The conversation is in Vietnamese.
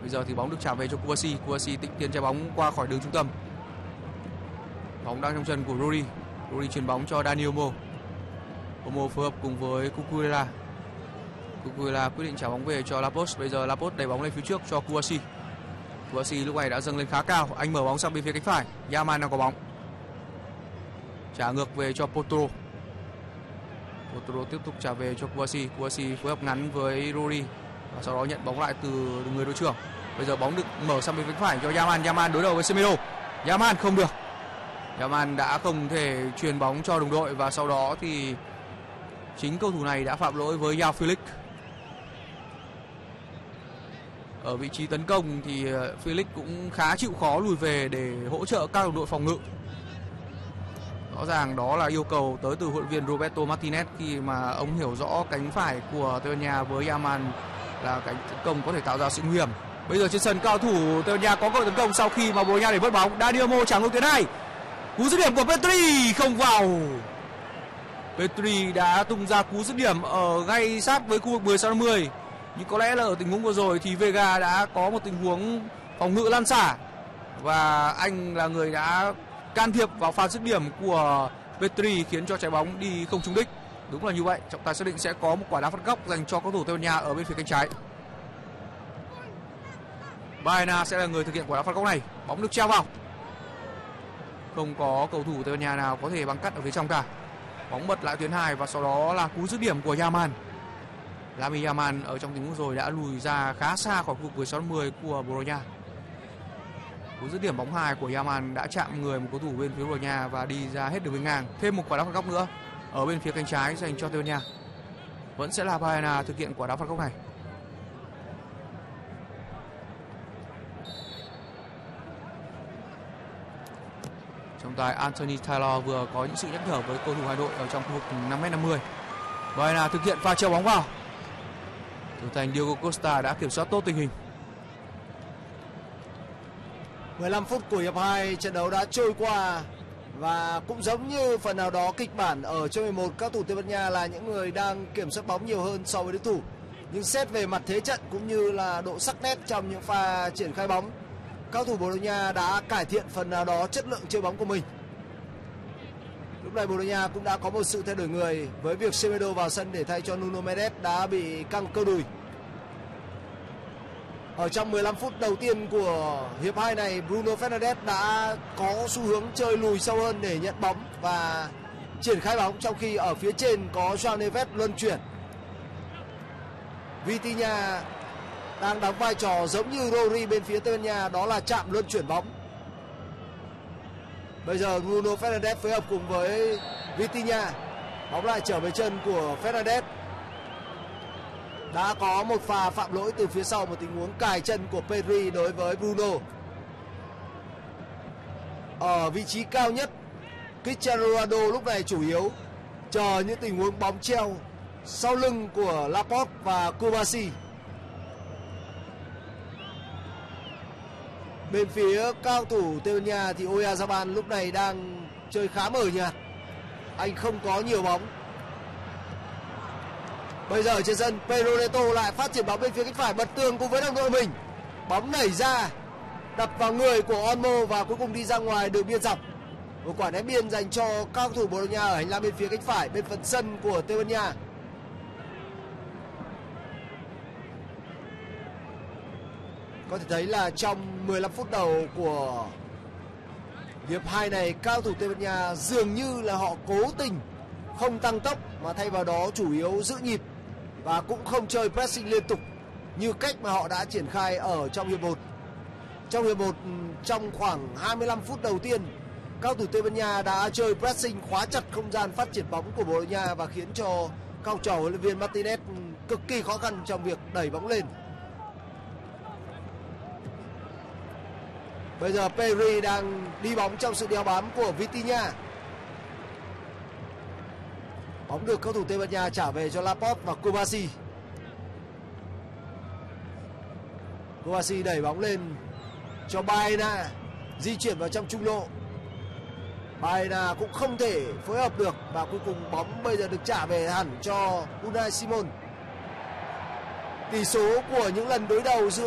Bây giờ thì bóng được trả về cho Kouassi. Kouassi tịnh tiến trái bóng qua khỏi đường trung tâm. Bóng đang trong chân của Rory. Rory chuyền bóng cho Dani Olmo. Olmo phối hợp cùng với Cucurella. Cucurella quyết định trả bóng về cho Laporte. Bây giờ Laporte đẩy bóng lên phía trước cho Kouassi. Kouassi lúc này đã dâng lên khá cao. Anh mở bóng sang bên phía cánh phải. Yaman đang có bóng. Trả ngược về cho Porto. Porto tiếp tục trả về cho Kouassi. Kouassi phối hợp ngắn với Rory và sau đó nhận bóng lại từ người đội trưởng. Bây giờ bóng được mở sang bên cánh phải cho Yaman. Yaman đối đầu với Semedo. Yaman không được. Yaman đã không thể truyền bóng cho đồng đội và sau đó thì chính cầu thủ này đã phạm lỗi với Joao Felix. Ở vị trí tấn công thì Felix cũng khá chịu khó lùi về để hỗ trợ các đồng đội phòng ngự. Rõ ràng đó là yêu cầu tới từ huấn luyện viên Roberto Martinez khi mà ông hiểu rõ cánh phải của Tây Ban Nha với Yaman là cánh tấn công có thể tạo ra sự nguy hiểm. Bây giờ trên sân cao thủ Tây Ban Nha có cơ hội tấn công sau khi mà Bồ Đào Nha để mất bóng. Dani Olmo trả ngược tuyến này. Cú dứt điểm của Petri không vào. Petri đã tung ra cú dứt điểm ở ngay sát với khu vực 10-50. Nhưng có lẽ là ở tình huống vừa rồi thì Vega đã có một tình huống phòng ngự lan xả và anh là người đã can thiệp vào pha dứt điểm của Petri khiến cho trái bóng đi không trúng đích. Đúng là như vậy, trọng tài xác định sẽ có một quả đá phạt góc dành cho cầu thủ Tây Ban Nha ở bên phía cánh trái. Baena sẽ là người thực hiện quả đá phạt góc này. Bóng được treo vào. Không có cầu thủ Tây Ban Nha nào có thể băng cắt ở phía trong cả. Bóng bật lại tuyến 2 và sau đó là cú dứt điểm của Yaman. Lamine Yamal ở trong tình huống rồi đã lùi ra khá xa khỏi khu vực 16-10 của Bồ Đào Nha. Cú dứt điểm bóng 2 của Yamal đã chạm người một cầu thủ bên phía Bồ Đào Nha và đi ra hết đường biên ngang. Thêm một quả đá phạt góc nữa ở bên phía cánh trái dành cho Tây Ban Nha. Vẫn sẽ là Baena thực hiện quả đá phạt góc này. Trọng tài Anthony Taylor vừa có những sự nhắc nhở với cầu thủ hai đội ở trong khu vực 5m50. Baena thực hiện pha treo bóng vào. Thủ thành Diogo Costa đã kiểm soát tốt tình hình. 15 phút của hiệp 2 trận đấu đã trôi qua và cũng giống như phần nào đó kịch bản ở trong 11, các thủ Tây Ban Nha là những người đang kiểm soát bóng nhiều hơn so với đối thủ. Nhưng xét về mặt thế trận cũng như là độ sắc nét trong những pha triển khai bóng, các thủ Bồ Đào Nha đã cải thiện phần nào đó chất lượng chơi bóng của mình. Lúc này Bồ Đào Nha cũng đã có một sự thay đổi người với việc Semedo vào sân để thay cho Nuno Mendes đã bị căng cơ đùi. Ở trong 15 phút đầu tiên của hiệp 2 này, Bruno Fernandes đã có xu hướng chơi lùi sâu hơn để nhận bóng và triển khai bóng, trong khi ở phía trên có João Neves luân chuyển. Vitinha đang đóng vai trò giống như Rory bên phía Tây Ban Nha, đó là chạm luân chuyển bóng. Bây giờ Bruno Fernandes phối hợp cùng với Vitinha. Bóng lại trở về chân của Fernandes. Đã có một pha phạm lỗi từ phía sau, một tình huống cài chân của Pedri đối với Bruno. Ở vị trí cao nhất, Cristiano Ronaldo lúc này chủ yếu chờ những tình huống bóng treo sau lưng của Laporte và Kouassi. Bên phía cao thủ Tây Ban Nha thì Oyarzabal lúc này đang chơi khá mờ nhạt. Anh không có nhiều bóng. Bây giờ trên sân, Pedro Neto lại phát triển bóng bên phía cánh phải, bật tường cùng với đồng đội mình. Bóng nảy ra, đập vào người của Olmo và cuối cùng đi ra ngoài đường biên dọc. Một quả ném biên dành cho cao thủ Bồ Đào Nha ở hành lang bên phía cánh phải, bên phần sân của Tây Ban Nha. Có thể thấy là trong 15 phút đầu của hiệp 2 này, cao thủ Tây Ban Nha dường như là họ cố tình không tăng tốc mà thay vào đó chủ yếu giữ nhịp và cũng không chơi pressing liên tục như cách mà họ đã triển khai ở trong hiệp 1. Trong hiệp 1, trong khoảng 25 phút đầu tiên, cao thủ Tây Ban Nha đã chơi pressing khóa chặt không gian phát triển bóng của Bồ Đào Nha và khiến cho cao trò huấn luyện viên Martinez cực kỳ khó khăn trong việc đẩy bóng lên. Bây giờ Pedri đang đi bóng trong sự đeo bám của Vitinha. Bóng được cầu thủ Tây Ban Nha trả về cho Laporte và Kouassi. Kouassi đẩy bóng lên cho Baena, di chuyển vào trong trung lộ. Baena cũng không thể phối hợp được và cuối cùng bóng bây giờ được trả về hẳn cho Unai Simon. Tỷ số của những lần đối đầu giữa